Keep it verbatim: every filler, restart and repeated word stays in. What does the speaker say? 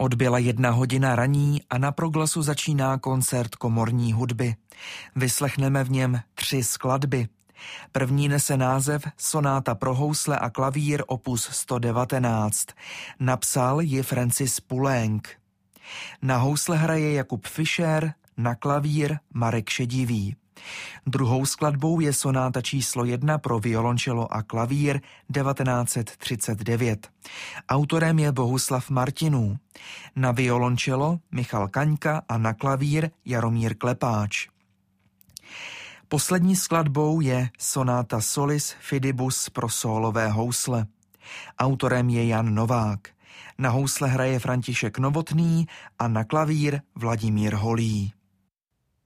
Odbyla jedna hodina raní a na Proglasu začíná koncert komorní hudby. Vyslechneme v něm tři skladby. První nese název Sonáta pro housle a klavír opus sto devatenáct. Napsal ji Francis Poulenc. Na housle hraje Jakub Fischer, na klavír Marek Šedivý. Druhou skladbou je sonáta číslo jedna pro violončelo a klavír devatenáct set třicet devět. Autorem je Bohuslav Martinů. Na violončelo Michal Kaňka a na klavír Jaromír Klepáč. Poslední skladbou je sonáta Solis Fidibus pro sólové housle. Autorem je Jan Novák. Na housle hraje František Novotný a na klavír Vladimír Holý.